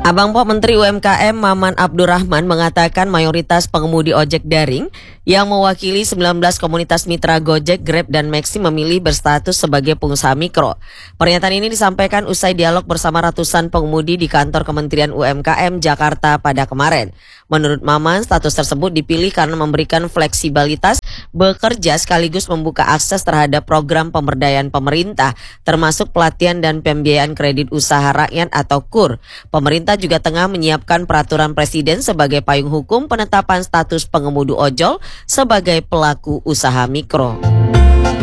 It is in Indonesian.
Abang Po Menteri UMKM Maman Abdurrahman mengatakan mayoritas pengemudi ojek daring yang mewakili 19 komunitas mitra Gojek, Grab, dan Maxi memilih berstatus sebagai pengusaha mikro. Pernyataan ini disampaikan usai dialog bersama ratusan pengemudi di kantor Kementerian UMKM Jakarta pada kemarin. Menurut Maman, status tersebut dipilih karena memberikan fleksibilitas bekerja sekaligus membuka akses terhadap program pemberdayaan pemerintah, termasuk pelatihan dan pembiayaan kredit usaha rakyat atau KUR. Pemerintah juga tengah menyiapkan peraturan presiden sebagai payung hukum penetapan status pengemudi ojol sebagai pelaku usaha mikro.